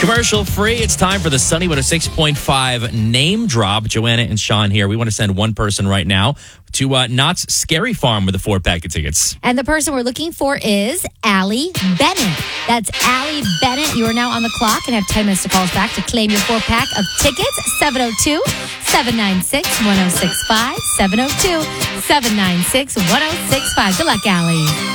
Commercial free. It's time for the Sunny 106.5 name drop. Joanna and Sean here. We want to send one person right now to Knott's Scary Farm with a 4-pack of tickets. And the person we're looking for is Allie Bennett. That's Allie Bennett. You are now on the clock and have 10 minutes to call us back to claim your 4-pack of tickets. 702-796-1065. 702-796-1065. Good luck, Allie.